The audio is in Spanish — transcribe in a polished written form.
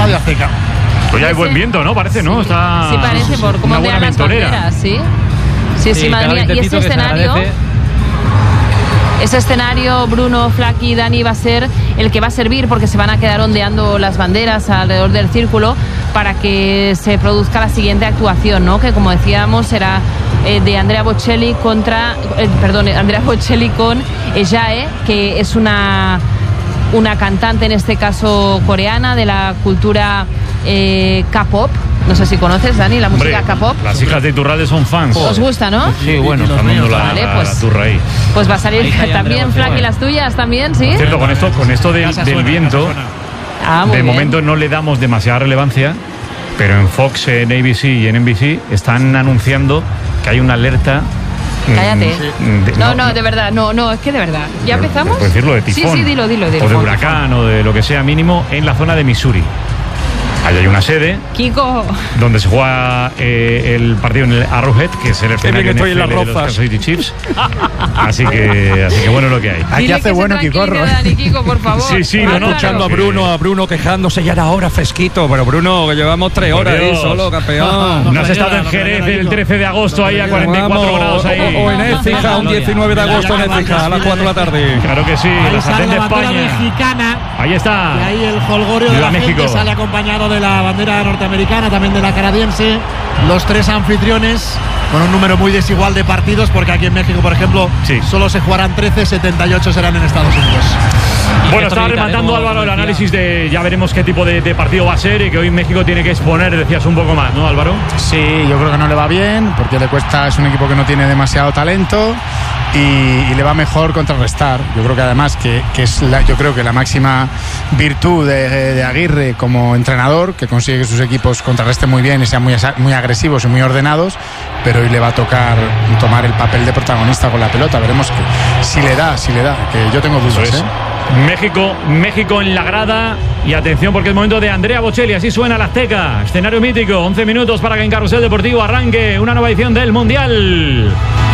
Estadio Azteca. Pues ya hay buen viento, ¿no? Parece, ¿no? Está, sí, parece, por cómo ondean las banderas, ¿sí? Sí, madre mía. Y ese escenario, Bruno, Flaky y Dani, va a ser el que va a servir, porque se van a quedar ondeando las banderas alrededor del círculo para que se produzca la siguiente actuación, ¿no? Que, como decíamos, será de Andrea Bocelli Andrea Bocelli con Jae, que es una cantante, en este caso coreana, de la cultura K-pop. No sé si conoces, Dani, la música K-pop. Las hijas de Iturralde son fans. ¿Os gusta, no? Sí, bueno, estamos la turra ahí. Pues va a salir también, Flaky, las tuyas también, ¿sí? Por cierto, con esto del viento, de momento no le damos demasiada relevancia, pero en Fox, en ABC y en NBC están anunciando que hay una alerta. Cállate. No, de verdad, no, es que de verdad. ¿Ya empezamos? Puedes decirlo, de tifón. Sí, dilo. O de huracán, o de lo que sea mínimo, en la zona de Missouri. Allí hay una sede, Kiko, donde se juega el partido en el Arrowhead, que es el escenario de los Kansas City Chiefs. Así que bueno, lo que hay. Aquí hace bueno Kikorro. Dani, Kiko, por favor. Sí, no, escuchando a Bruno quejándose, ya era hora fresquito, pero Bruno, que llevamos 3 horas ahí solo, campeón. No has estado en Jerez el 13 de agosto ahí a 44 grados ahí. O en Écija, un 19 de agosto en Écija, a las 4 de la tarde. Claro que sí, la sartén de España mexicana. Ahí está. Y ahí el jolgorio de la gente sale acompañado de la bandera norteamericana, también de la canadiense. Los 3 anfitriones con un número muy desigual de partidos, porque aquí en México, por ejemplo, solo se jugarán 13, 78 serán en Estados Unidos. Bueno, estaba rematando Álvaro el análisis de ya veremos qué tipo de partido va a ser, y que hoy México tiene que exponer, decías, un poco más, ¿no, Álvaro? Sí, yo creo que no le va bien, porque le cuesta, es un equipo que no tiene demasiado talento y le va mejor contrarrestar. Yo creo que además que es yo creo que la máxima virtud de Aguirre como entrenador, que consigue que sus equipos contrarresten muy bien y sean muy agresivos y muy ordenados, pero hoy le va a tocar tomar el papel de protagonista con la pelota. Veremos si le da, que yo tengo dudas. México en la grada, y atención porque es momento de Andrea Bocelli. Así suena la Azteca, escenario mítico. 11 minutos para que en Carrusel Deportivo arranque una nueva edición del Mundial.